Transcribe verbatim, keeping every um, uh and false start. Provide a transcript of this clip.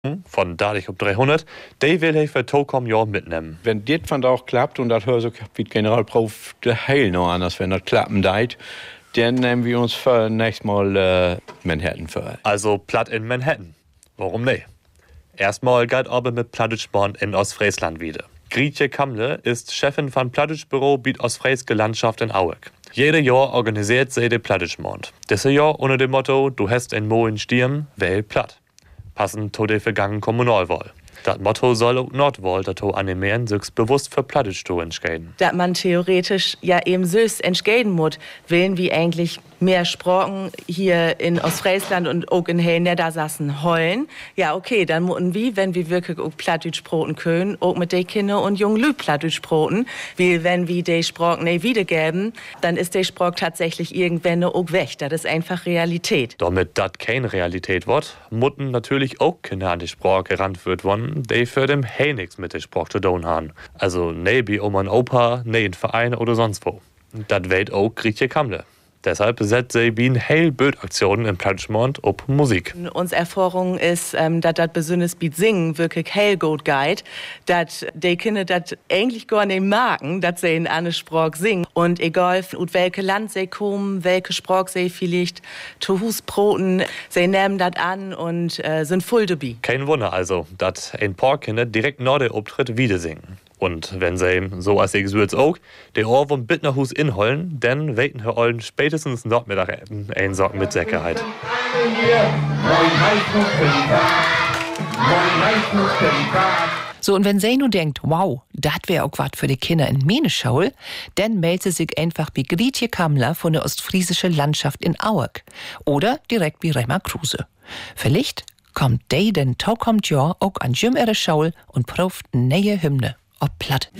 von dadurch auf dreihundert, die will ich für Tokom Jahr mitnehmen. Wenn das von da auch klappt und das hört so wie Generalprof der Heil noch anders, wenn das klappen deit, dann nehmen wir uns für nächstes Mal äh, Manhattan für. Also platt in Manhattan. Warum nicht? Erstmal geht aber mit Plattdeutschborn in Ostfriesland wieder. Grietje Kamle ist Chefin von Plattdeutschbüro Biet Ostfrieske Landschaft in Aueck. Jedes Jahr organisiert sie den Plattdeutschmond. Dieses Jahr unter dem Motto, du hast in Mo in Stirn, wähl platt. Passend zu der vergangenen Kommunalwahl. Das Motto soll auch Nordwahl dazu animieren, sich bewusst für Plattdeutsch zu entscheiden. Dass man theoretisch ja eben süß entscheiden muss, willen wie eigentlich mehr Sprachen hier in Ostfriesland und auch in Niedersachsen heulen. Ja, okay, dann müssen wir, wenn wir wirklich auch Plattdeutsch sprechen können, auch mit den Kindern und jungen Leuten Plattdeutsch sprechen. Weil wenn wir die Sprache nicht wiedergeben, dann ist die Sprache tatsächlich irgendwann auch weg. Das ist einfach Realität. Damit das keine Realität wird, müssen natürlich auch Kinder an die Sprache gerannt wird worden, die für dem hey nichts mit der Sprache zu tun haben. Also nee wie Oma und Opa, nee in Verein oder sonst wo. Das weet auch Grietje Kamle. Deshalb setzt sie wie ein Heilböd-Aktionen im Plattdeutschmond auf Musik. Unsere Erfahrung ist, ähm, dass das besonders mit Singen wirklich heil gut geht, dass die Kinder das eigentlich gar nicht merken, dass sie in einer Sprache singen. Und egal, aus welchem Land sie kommen, welche Sprache sie vielleicht zu Hus broten, sie nehmen das an und äh, sind voll dabei. Kein Wunder also, dass ein paar Kinder direkt nach der Auftritt wieder singen. Und wenn sie, so als ich jetzt auch, der Ohrwurm bitt nach Hus inholen, dann weten her Ollen spätestens Nordmittag ein Socken mit Sicherheit. So, und wenn sie nun denkt, wow, das wäre auch was für die Kinder in Meneschaul, dann meldet sie sich einfach bei Grietje Kamler von der ostfriesische Landschaft in Aueck. Oder direkt wie Remmer Kruse. Vielleicht kommt die denn taukommt ja auch an Jüm ihre Schaul und proft neue Hymne ob platt.